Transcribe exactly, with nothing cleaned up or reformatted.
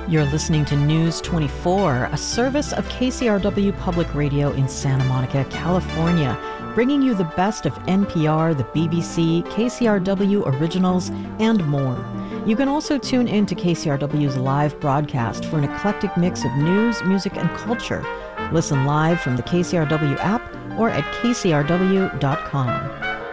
You're listening to News twenty-four, a service of K C R W Public Radio in Santa Monica, California, bringing you the best of N P R, the B B C, K C R W originals, and more. You can also tune in to K C R W's live broadcast for an eclectic mix of news, music, and culture. Listen live from the K C R W app or at K C R W dot com.